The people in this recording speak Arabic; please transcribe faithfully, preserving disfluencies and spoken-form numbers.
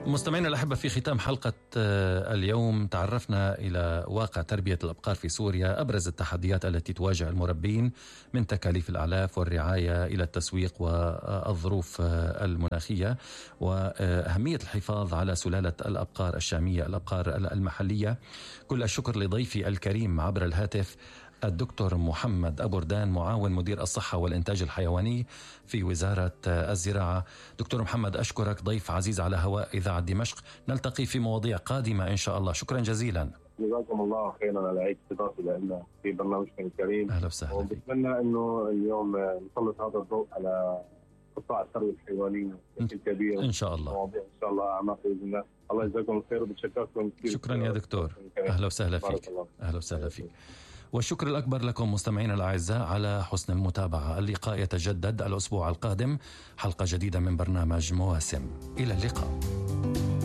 مستمعينا الأحبة، في ختام حلقة اليوم تعرفنا إلى واقع تربية الأبقار في سوريا، أبرز التحديات التي تواجه المربين من تكاليف الأعلاف والرعاية إلى التسويق والظروف المناخية، وأهمية الحفاظ على سلالة الأبقار الشامية، الأبقار المحلية. كل الشكر لضيفي الكريم عبر الهاتف الدكتور محمد أبو ردان، معاون مدير الصحة والإنتاج الحيواني في وزارة الزراعة. دكتور محمد، أشكرك، ضيف عزيز على هواء إذاعة دمشق. نلتقي في مواضيع قادمة إن شاء الله. شكرا جزيلا. جزاكم الله خيرا على عيد استضافتي لنا في برنامجكم الكريم. أهلا وسهلا. وبتمنى إنه اليوم نسلط هذا الضوء على قطاع الثروة الحيوانية بشكل كبير إن شاء الله. مواضيع إن شاء الله أعماق بإذن الله. الله يجزاكم الخير وبتشكركم كثير. شكرا يا دكتور. أهلا وسهلا فيك. أهلا وسهلا فيك. والشكر الأكبر لكم مستمعينا الأعزاء على حسن المتابعة. اللقاء يتجدد الأسبوع القادم، حلقة جديدة من برنامج مواسم. إلى اللقاء.